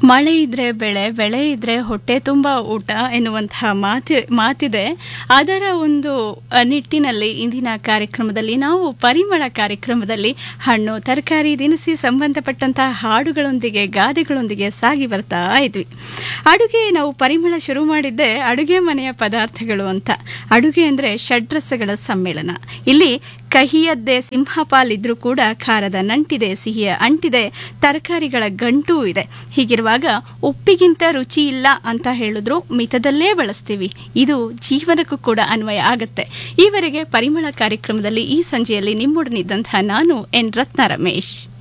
ಮಳೆ ಇದ್ರೆ ಬೆಳೆ, ಬೆಳೆ ಇದ್ರೆ ಹೊಟ್ಟೆ ತುಂಬ ಊಟ ಎನ್ನುವಂತಹ ಮಾತಿದೆ. ಅದರ ಒಂದು ನಿಟ್ಟಿನಲ್ಲಿ ಇಂದಿನ ಕಾರ್ಯಕ್ರಮದಲ್ಲಿ ನಾವು ಪರಿಮಳ ಕಾರ್ಯಕ್ರಮದಲ್ಲಿ ಹಣ್ಣು, ತರಕಾರಿ, ದಿನಸಿ ಸಂಬಂಧಪಟ್ಟಂತಹ ಹಾಡುಗಳೊಂದಿಗೆ, ಗಾದೆಗಳೊಂದಿಗೆ ಸಾಗಿ ಬರ್ತಾ ಇದ್ವಿ. ಅಡುಗೆ ನಾವು ಪರಿಮಳ ಶುರು ಮಾಡಿದ್ದೆ ಅಡುಗೆ ಮನೆಯ ಪದಾರ್ಥಗಳು ಅಂತ. ಅಡುಗೆ ಅಂದರೆ ಷಡ್ರಸಗಳ ಸಮ್ಮೇಳನ. ಇಲ್ಲಿ ಕಹಿಯದ್ದೇ ಸಿಂಹಪಾಲಿದ್ರೂ ಕೂಡ ಖಾರದ ನಂಟಿದೆ, ಸಿಹಿಯ ಅಂಟಿದೆ, ತರಕಾರಿಗಳ ಗಂಟೂ ಇದೆ. ಹೀಗಿರುವಾಗ ಉಪ್ಪಿಗಿಂತ ರುಚಿ ಇಲ್ಲ ಅಂತ ಹೇಳಿದ್ರು ಮಿತದಲ್ಲೇ ಬಳಸ್ತೀವಿ. ಇದು ಜೀವನಕ್ಕೂ ಕೂಡ ಅನ್ವಯ ಆಗತ್ತೆ. ಈವರೆಗೆ ಪರಿಮಳ ಕಾರ್ಯಕ್ರಮದಲ್ಲಿ ಈ ಸಂಜೆಯಲ್ಲಿ ನಿಮ್ಮೊಡನಿದ್ದಂತಹ ನಾನು ಎನ್ ರತ್ನ ರಮೇಶ್.